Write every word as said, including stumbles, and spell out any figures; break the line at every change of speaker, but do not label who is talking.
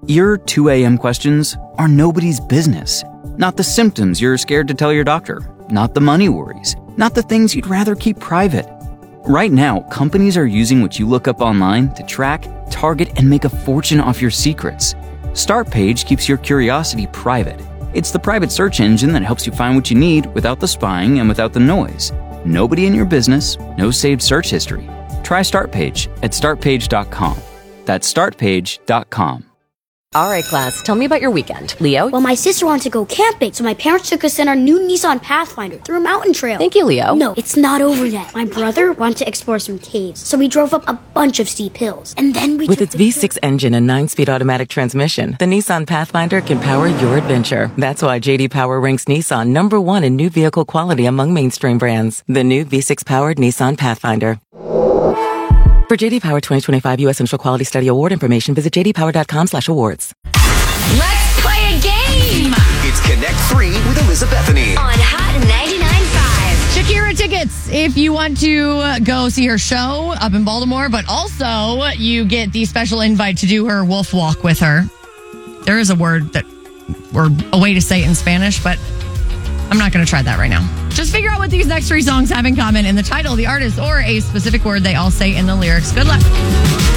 Your two a.m. questions are nobody's business. Not the symptoms you're scared to tell your doctor. Not the money worries. Not the things you'd rather keep private. Right now, companies are using what you look up online to track, target, and make a fortune off your secrets. Startpage keeps your curiosity private. It's the private search engine that helps you find what you need without the spying and without the noise. Nobody in your business, no saved search history. Try Startpage at start page dot com. That's start page dot com.
All right, class, tell me about your weekend. Leo?
Well, my sister wanted to go camping, so my parents took us in our new Nissan Pathfinder through a mountain trail.
Thank you, Leo.
No, it's not over yet. My brother wanted to explore some caves, so we drove up a bunch of steep hills. And then we
With
took
its
the
V six engine and nine-speed automatic transmission, the Nissan Pathfinder can power your adventure. That's why J D Power ranks Nissan number one in new vehicle quality among mainstream brands. The new V six-powered Nissan Pathfinder. For J D Power twenty twenty-five U S Central Quality Study Award information, visit j d power dot com slash awards.
Let's play a game
It's Connect three with Elizabethany.
on Hot ninety-nine point five.
Shakira tickets if you want to go see her show up in Baltimore, but also you get the special invite to do her wolf walk with her. There is a word that, or a way to say it in Spanish, but I'm not going to try that right now. Just figure out what these next three songs have in common in the title, the artist, or a specific word they all say in the lyrics. Good luck.